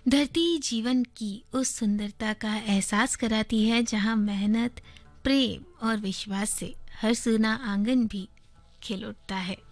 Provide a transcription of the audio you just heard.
धरती जीवन की उस सुंदरता का एहसास कराती है जहां मेहनत, प्रेम और विश्वास से हर सूना आंगन भी खिल उठता है।